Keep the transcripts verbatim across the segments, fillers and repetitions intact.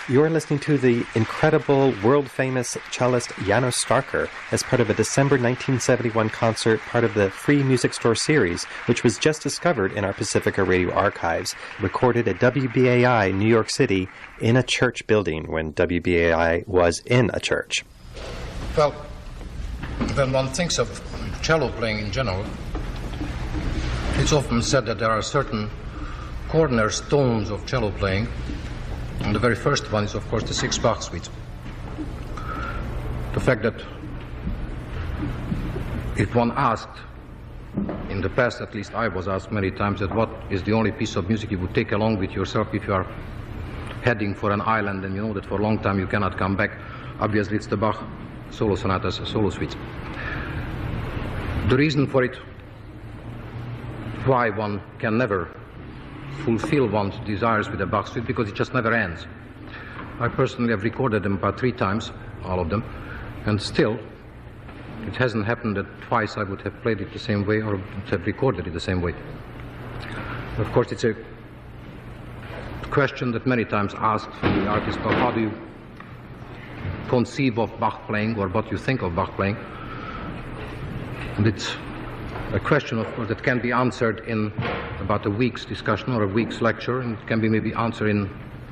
You're listening to the incredible, world-famous cellist Janos Starker as part of a December nineteen seventy-one concert, part of the Free Music Store series, which was just discovered in our Pacifica Radio archives, recorded at W B A I New York City in a church building when W B A I was in a church. Well, when one thinks of cello playing in general, it's often said that there are certain cornerstones of cello playing. And the very first one is, of course, the six Bach suites. The fact that if one asked, in the past at least I was asked many times, that what is the only piece of music you would take along with yourself if you are heading for an island and you know that for a long time you cannot come back, obviously it's the Bach solo sonatas, solo suites. The reason for it, why one can never fulfill one's desires with a Bach suite, because it just never ends. I personally have recorded them about three times, all of them, and still it hasn't happened that twice I would have played it the same way or would have recorded it the same way. Of course, it's a question that many times asked from the artist, well, how do you conceive of Bach playing, or what you think of Bach playing? And it's a question, of course, that can be answered in about a week's discussion or a week's lecture, and it can be maybe answered in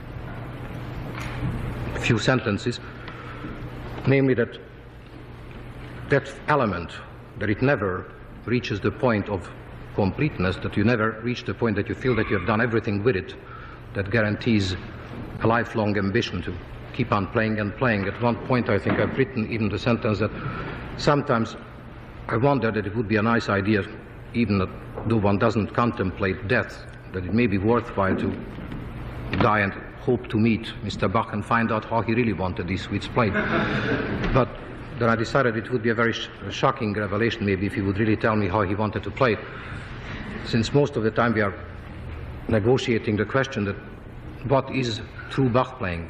a few sentences, namely that that element, that it never reaches the point of completeness, that you never reach the point that you feel that you have done everything with it, that guarantees a lifelong ambition to keep on playing and playing. At one point, I think I've written even the sentence that sometimes I wonder that it would be a nice idea, even that, though one doesn't contemplate death, that it may be worthwhile to die and hope to meet Mister Bach and find out how he really wanted these suites played. But then I decided it would be a very sh shocking revelation, maybe, if he would really tell me how he wanted to play it, since most of the time we are negotiating the question that what is true Bach playing.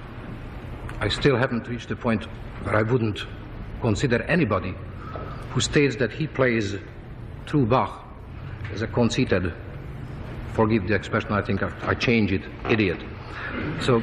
I still haven't reached the point where I wouldn't consider anybody who states that he plays true Bach as a conceited, forgive the expression, I think I, I change it, idiot. So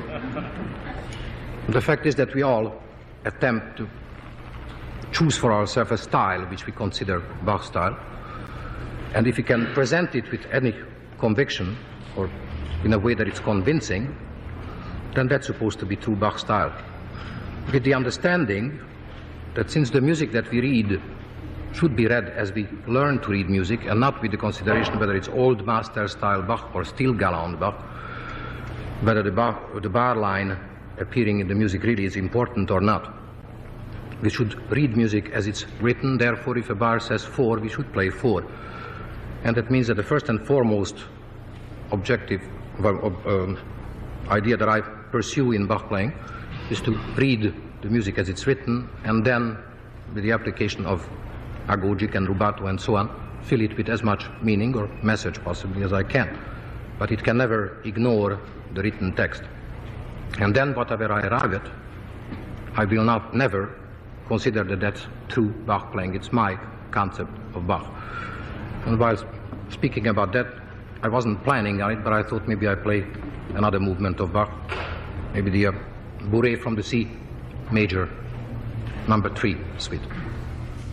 the fact is that we all attempt to choose for ourselves a style which we consider Bach style, and if we can present it with any conviction or in a way that it's convincing, then that's supposed to be true Bach style, with the understanding that since the music that we read should be read as we learn to read music, and not with the consideration whether it's old master style Bach or still galant Bach, whether the, bar, the bar line appearing in the music really is important or not. We should read music as it's written, therefore if a bar says four, we should play four. And that means that the first and foremost objective uh, idea that I pursue in Bach playing is to read the music as it's written, and then with the application of agogic and rubato and so on, fill it with as much meaning or message possibly as I can. But it can never ignore the written text. And then whatever I arrive at, I will not never consider that that's true Bach playing. It's my concept of Bach. And while speaking about that, I wasn't planning on it, but I thought maybe I play another movement of Bach, maybe the uh, Bourrée from the C major, number three suite.